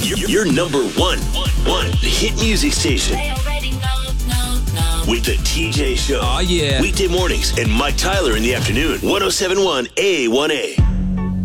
Your number one hit music station. With the TJ Show. Oh, yeah. Weekday mornings and Mike Tyler in the afternoon. 107.1 A1A.